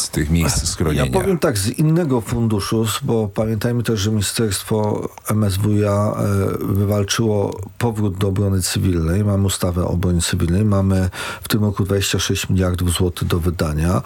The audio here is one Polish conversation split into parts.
z tych miejsc schronienia? Ja powiem tak, z innego funduszu, bo pamiętajmy też, że Ministerstwo MSWiA wywalczyło powrót do obrony cywilnej. Mamy ustawę o obronie cywilnej. Mamy w tym roku 26 miliardów złotych do wydania.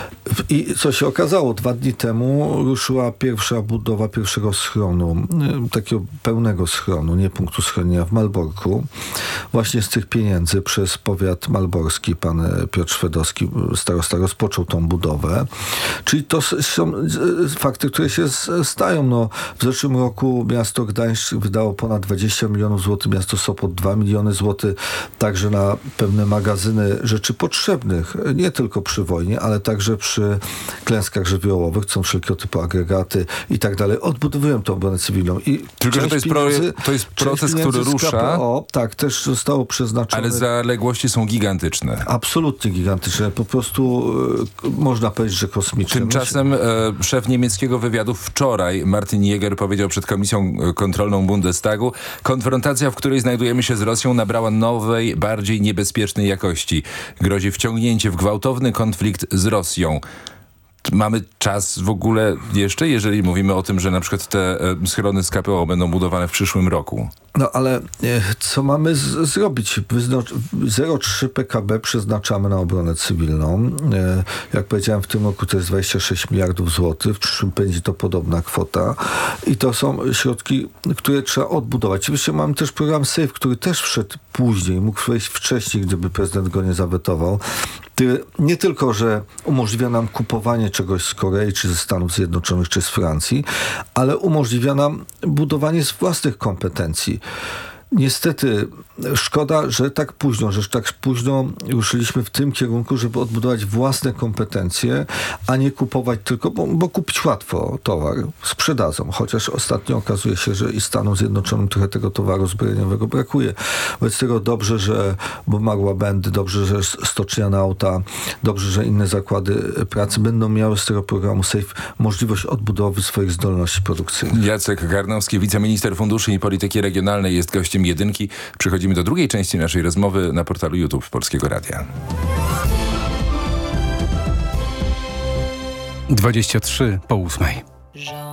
I co się okazało? 2 dni temu ruszyła pierwsza budowa pierwszego schronu, takiego pełnego schronu, nie punktu schronienia w Malborku. Właśnie z tych pieniędzy przez powiat malborski pan Piotr Szwedowski, starosta, rozpoczął tą budowę. Czyli to są fakty, które się stają. No, w zeszłym roku miasto Gdańsk wydało ponad 20 milionów złotych, miasto Sopot 2 miliony złotych, także na pewne magazyny rzeczy potrzebnych, nie tylko przy wojnie, ale także przy klęskach żywiołowych, są wszelkiego typu agregaty i tak dalej. Odbudowują tą obronę cywilną. I tylko, że to jest proces, który rusza. KPO, tak, też zostało przeznaczone. Ale zaległości są gigantyczne. Absolutnie gigantyczne. Po prostu można powiedzieć, że kosmiczne. Tymczasem szef niemieckiego wywiadu wczoraj, Martin Jäger, powiedział przed Komisją Kontrolną Bundestagu: konfrontacja, w której znajdujemy się z Rosją, nabrała nowej, bardziej niebezpiecznej jakości. Grozi wciągnięcie w gwałtowny konflikt z Rosją. Mamy czas w ogóle jeszcze, jeżeli mówimy o tym, że na przykład te schrony z KPO będą budowane w przyszłym roku? No ale co mamy zrobić? 0,3 PKB przeznaczamy na obronę cywilną. Jak powiedziałem, w tym roku to jest 26 miliardów złotych. W przyszłym będzie to podobna kwota. I to są środki, które trzeba odbudować. Oczywiście mamy też program SAFE, który też wszedł później. Mógł wejść wcześniej, gdyby prezydent go nie zawetował. Nie tylko, że umożliwia nam kupowanie czegoś z Korei, czy ze Stanów Zjednoczonych, czy z Francji, ale umożliwia nam budowanie z własnych kompetencji. Niestety szkoda, że tak późno ruszyliśmy w tym kierunku, żeby odbudować własne kompetencje, a nie kupować tylko, bo kupić łatwo towar, sprzedadzą. Chociaż ostatnio okazuje się, że i Stanom Zjednoczonym trochę tego towaru zbrojeniowego brakuje. Wobec tego dobrze, że Bomagła Będy, dobrze, że Stocznia Nauta, dobrze, że inne zakłady pracy będą miały z tego programu SAFE możliwość odbudowy swoich zdolności produkcyjnych. Jacek Karnowski, wiceminister funduszy i polityki regionalnej, jest gościem Jedynki. Przechodzimy do drugiej części naszej rozmowy na portalu YouTube Polskiego Radia. 23 po 8.